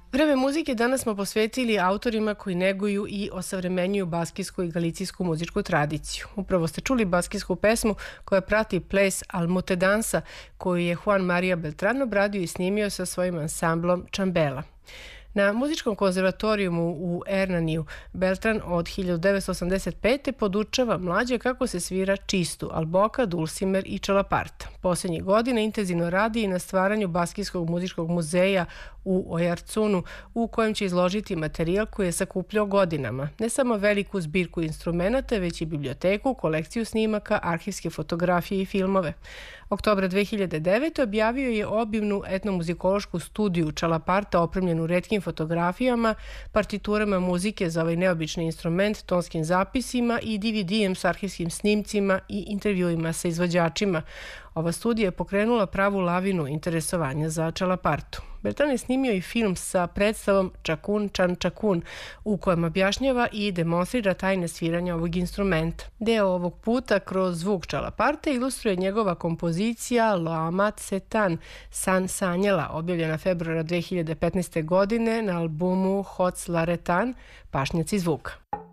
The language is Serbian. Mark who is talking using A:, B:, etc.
A: Vreme muzike danas smo posvetili autorima koji neguju i osavremenjuju baskijsku i galicijsku muzičku tradiciju. Upravo ste čuli baskijsku pesmu koja prati ples Almutedansa koju je Juan Maria Beltran obradio i snimio sa svojim ansamblom Čambela. Na muzičkom konzervatorijumu u Hernaniju Beltran od 1985. podučava mlađe kako se svira čistu, alboka, dulcimer i čalaparta. Posljednjih godina intenzivno radi i na stvaranju Baskijskog muzičkog muzeja u Ojartsunu, u kojem će izložiti materijal koji je sakupljao godinama. Ne samo veliku zbirku instrumenata, već i biblioteku, kolekciju snimaka, arhivske fotografije i filmove. Oktobra 2009. objavio je obimnu etnomuzikološku studiju čalaparta opremljenu retkim fotografijama, partiturama muzike za ovaj neobični instrument, tonskim zapisima i DVD-em s arhivskim snimcima i intervjuima sa izvođačima. Ova studija je pokrenula pravu lavinu interesovanja za čalapartu. Beltran je snimio i film sa predstavom Čakun Čan Čakun, u kojem objašnjava i demonstrira tajne sviranja ovog instrumenta. Deo ovog puta kroz zvuk čalaparte ilustruje njegova kompozicija Loamat Setan, San Sanjela, objavljena februara 2015. godine na albumu Hoc Laretan, Pašnjaci zvuka.